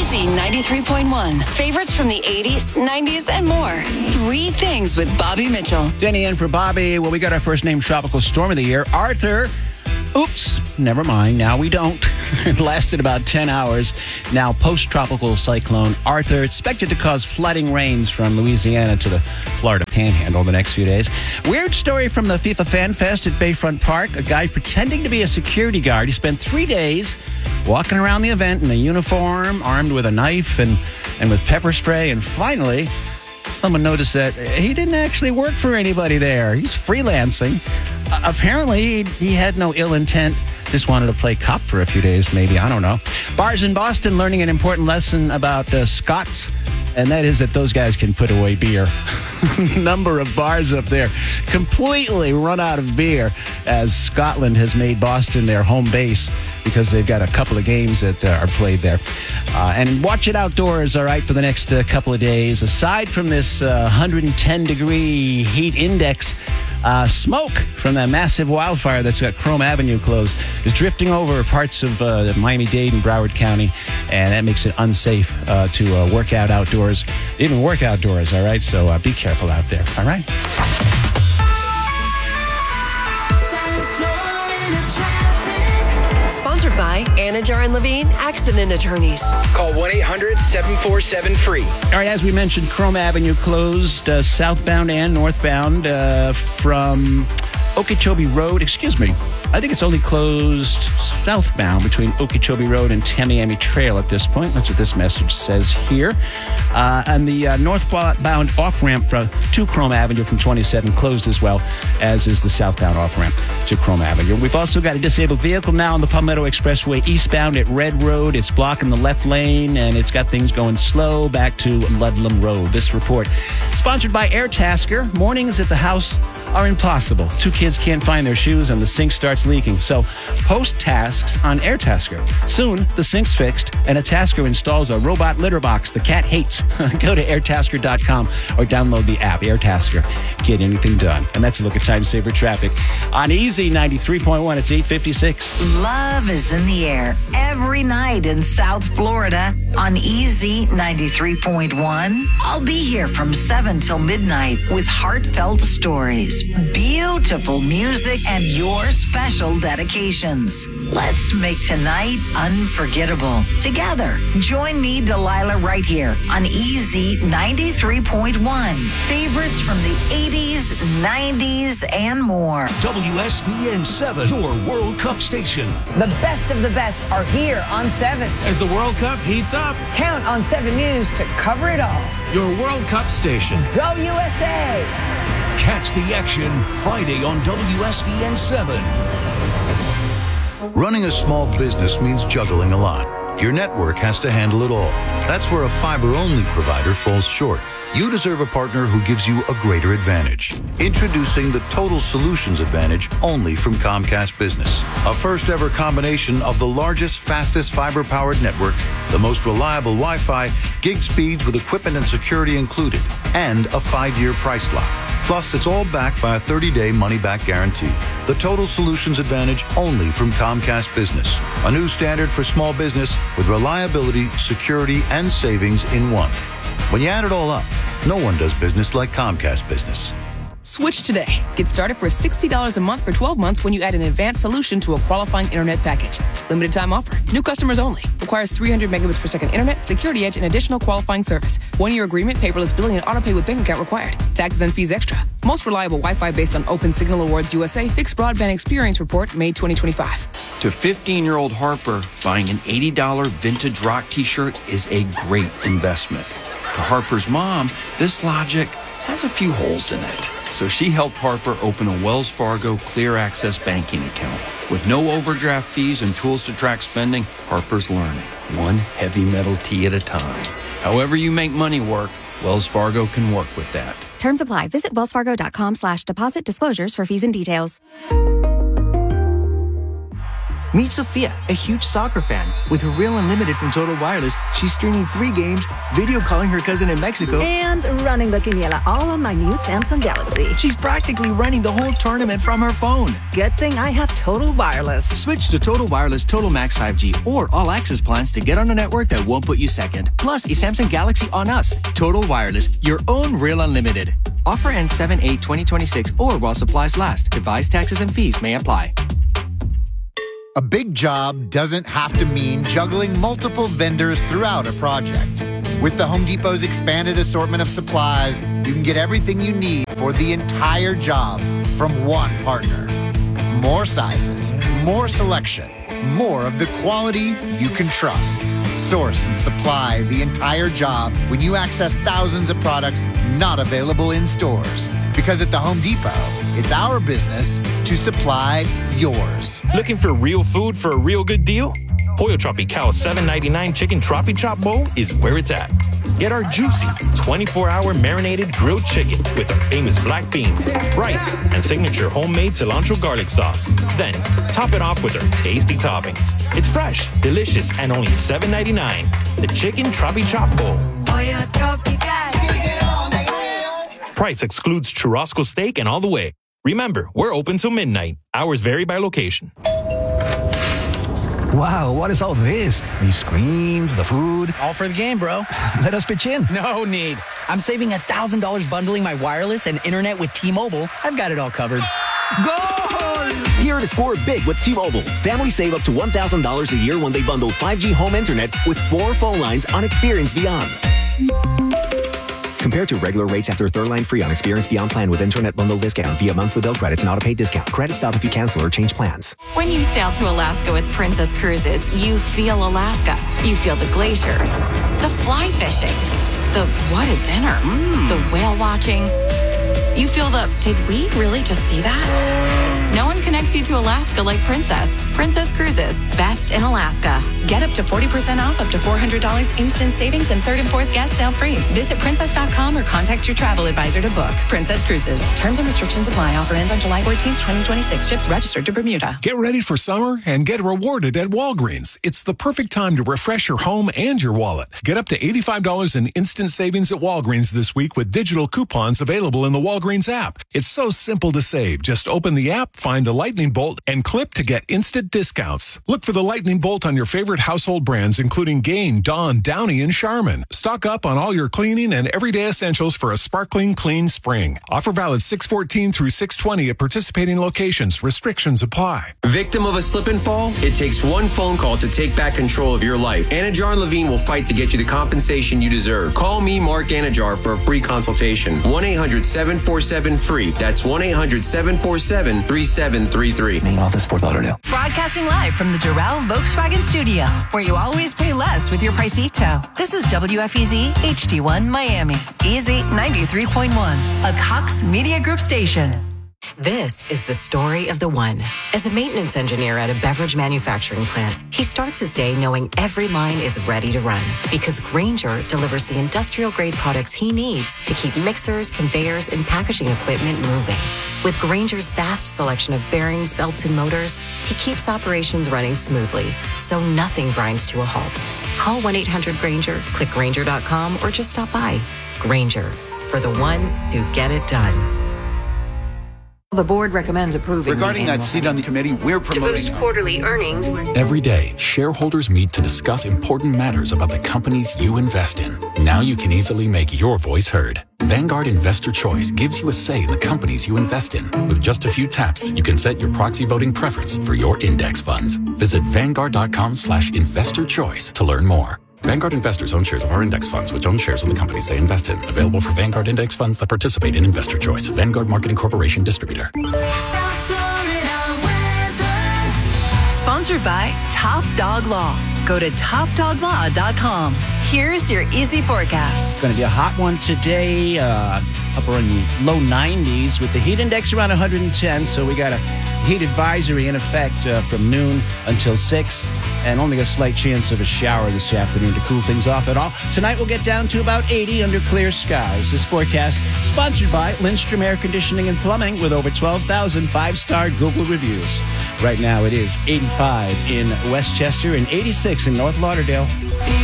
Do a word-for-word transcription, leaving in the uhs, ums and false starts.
Easy ninety-three point one. Favorites from the eighties, nineties, and more. Three Things with Bobby Mitchell. Denny in for Bobby. Well, we got our first named tropical storm of the year, Arthur. Oops, never mind. Now we don't. It lasted about ten hours. Now, post-tropical cyclone Arthur expected to cause flooding rains from Louisiana to the Florida Panhandle the next few days. Weird story from the FIFA Fan Fest at Bayfront Park. A guy pretending to be a security guard. He spent three days walking around the event in a uniform, armed with a knife and, and with pepper spray. And finally, someone noticed that he didn't actually work for anybody there. He's freelancing. Uh, apparently, he had no ill intent. Just wanted to play cop for a few days, maybe. I don't know. Bars in Boston learning an important lesson about uh, Scots, and that is that those guys can put away beer. Number of bars up there completely run out of beer as Scotland has made Boston their home base because they've got a couple of games that uh, are played there. Uh, and watch it outdoors, all right, for the next uh, couple of days. Aside from this uh, one hundred ten degree heat index, Uh, smoke from that massive wildfire that's got Chrome Avenue closed is drifting over parts of uh, Miami-Dade and Broward County, and that makes it unsafe uh, to uh, work out outdoors, even work outdoors, all right? So uh, be careful out there, all right? Sponsored by Anajar and Levine Accident Attorneys. Call one eight hundred seven four seven free. All right, as we mentioned, Chrome Avenue closed uh, southbound and northbound uh, from Okeechobee Road. Excuse me. I think it's only closed southbound between Okeechobee Road and Tamiami Trail at this point. That's what this message says here. Uh, and the uh, northbound off-ramp from, to Chrome Avenue from twenty-seven closed as well, as is the southbound off-ramp to Chrome Avenue. We've also got a disabled vehicle now on the Palmetto Expressway eastbound at Red Road. It's blocking the left lane, and it's got things going slow back to Ludlam Road. This report sponsored by Airtasker. Mornings at the house are impossible. Two kids can't find their shoes, and the sink starts leaking. So post tasks on Airtasker. Soon, the sink's fixed, and a tasker installs a robot litter box the cat hates. Go to airtasker dot com or download the app, Airtasker. Get anything done. And that's a look at Time Saver Traffic. On Easy ninety-three point one, it's eight fifty-six. Love is in the air every night in South Florida on Easy ninety-three point one. I'll be here from seven till midnight with heartfelt stories, beautiful music, and your special dedications. Let's make tonight unforgettable. Together, join me, Delilah, right here on Easy ninety-three point one. Favorites from the eighties, nineties, and more. W S B N seven, your World Cup station. The best of the best are here on seven. As the World Cup heats up, Count on seven News to cover it all. your World Cup station. Go U S A! Catch the action Friday on W S B N seven. Running a small business means juggling a lot. Your network has to handle it all. That's where a fiber-only provider falls short. You deserve a partner who gives you a greater advantage. Introducing the Total Solutions Advantage only from Comcast Business. A first-ever combination of the largest, fastest fiber-powered network, the most reliable Wi-Fi, gig speeds with equipment and security included, and a five-year price lock. Plus, it's all backed by a thirty-day money-back guarantee. The Total Solutions Advantage only from Comcast Business. A new standard for small business with reliability, security, and savings in one. When you add it all up, no one does business like Comcast Business. Switch today. Get started for sixty dollars a month for twelve months when you add an advanced solution to a qualifying internet package. Limited time offer. New customers only. Requires three hundred megabits per second internet, security edge, and additional qualifying service. One-year agreement, paperless billing, and autopay with bank account required. Taxes and fees extra. Most reliable Wi-Fi based on Open Signal Awards U S A Fixed Broadband Experience Report, May twenty twenty-five. To fifteen-year-old Harper, buying an eighty dollars vintage rock t-shirt is a great investment. To Harper's mom, this logic has a few holes in it. So she helped Harper open a Wells Fargo Clear Access banking account. With no overdraft fees and tools to track spending, Harper's learning, one heavy metal tee at a time. However you make money work, Wells Fargo can work with that. Terms apply. Visit wellsfargo.com slash deposit disclosures for fees and details. Meet Sophia, a huge soccer fan. With her Real Unlimited from Total Wireless, she's streaming three games, video calling her cousin in Mexico, and running the quiniela all on my new Samsung Galaxy. She's practically running the whole tournament from her phone. Good thing I have Total Wireless. Switch to Total Wireless Total Max five G or All Access plans to get on a network that won't put you second. Plus, a Samsung Galaxy on us. Total Wireless, your own Real Unlimited. Offer ends seven eight twenty twenty-six or while supplies last. Device taxes and fees may apply. A big job doesn't have to mean juggling multiple vendors throughout a project. With the Home Depot's expanded assortment of supplies, you can get everything you need for the entire job from one partner. More sizes, more selection, more of the quality you can trust. Source and supply the entire job when you access thousands of products not available in stores. Because at the Home Depot, it's our business to supply yours. Looking for real food for a real good deal? Pollo Tropical seven ninety-nine Chicken Tropi Chop Bowl is where it's at. Get our juicy twenty-four hour marinated grilled chicken with our famous black beans, rice, and signature homemade cilantro garlic sauce. Then, top it off with our tasty toppings. It's fresh, delicious, and only seven ninety-nine. The Chicken Tropi Chop Bowl. Pollo Tropical. Price excludes churrasco steak and all the way. Remember, we're open till midnight. Hours vary by location. Wow, what is all this? These screens, the food. All for the game, bro. Let us pitch in. No need. I'm saving one thousand dollars bundling my wireless and internet with T-Mobile. I've got it all covered. Goal! Here to score big with T-Mobile. Families save up to one thousand dollars a year when they bundle five G home internet with four phone lines on Experience Beyond. Compared to regular rates after third line free on Experience Beyond plan with internet bundle discount via monthly bill credits and auto-pay discount. Credit stop if you cancel or change plans. When you sail to Alaska with Princess Cruises, you feel Alaska. You feel the glaciers, the fly fishing, the what a dinner, mm. the whale watching. You feel the, did we really just see that? No one connects you to Alaska like Princess. Princess Cruises, best in Alaska. Get up to forty percent off, up to four hundred dollars instant savings, and third and fourth guest sale free. Visit princess dot com or contact your travel advisor to book. Princess Cruises. Terms and restrictions apply. Offer ends on July fourteenth, twenty twenty-six. Ships registered to Bermuda. Get ready for summer and get rewarded at Walgreens. It's the perfect time to refresh your home and your wallet. Get up to eighty-five dollars in instant savings at Walgreens this week with digital coupons available in the Walgreens app. It's so simple to save. Just open the app, find the Lightning Bolt, and clip to get instant discounts. Look for the Lightning Bolt on your favorite household brands, including Gain, Dawn, Downy, and Charmin. Stock up on all your cleaning and everyday essentials for a sparkling clean spring. Offer valid six fourteen through six twenty at participating locations. Restrictions apply. Victim of a slip and fall? It takes one phone call to take back control of your life. Anajar and Levine will fight to get you the compensation you deserve. Call me, Mark Anajar, for a free consultation. one eight hundred seven four seven free. That's one eight hundred seven four seven three seven three three. Main office, Fort Lauderdale. Broadcasting live from the Doral Volkswagen Studio, where you always pay less with your Pricito. This is W F E Z H D one Miami. E Z ninety-three point one, a Cox Media Group station. This is the story of the one. As a maintenance engineer at a beverage manufacturing plant, he starts his day knowing every line is ready to run because Grainger delivers the industrial-grade products he needs to keep mixers, conveyors, and packaging equipment moving. With Grainger's vast selection of bearings, belts, and motors, he keeps operations running smoothly, so nothing grinds to a halt. Call one eight hundred Grainger, click Grainger dot com, or just stop by. Grainger, for the ones who get it done. The board recommends approving. Regarding that seat on the committee, we're promoting to boost quarterly earnings. Every day, shareholders meet to discuss important matters about the companies you invest in. Now you can easily make your voice heard. Vanguard Investor Choice gives you a say in the companies you invest in. With just a few taps, you can set your proxy voting preference for your index funds. Visit vanguard dot com slash investor choice to learn more. Vanguard investors own shares of our index funds, which own shares of the companies they invest in. Available for Vanguard index funds that participate in Investor Choice. Vanguard Marketing Corporation Distributor. Sponsored by Top Dog Law. Go to top dog law dot com. Here's your easy forecast. It's going to be a hot one today, uh, upper in the low nineties with the heat index around one hundred ten. So we got a Heat advisory in effect uh, from noon until six, and only a slight chance of a shower this afternoon to cool things off at all. Tonight we'll get down to about eighty under clear skies. This forecast sponsored by Lindstrom Air Conditioning and Plumbing with over twelve thousand five-star Google reviews. Right now it is eighty-five in Westchester and eighty-six in North Lauderdale.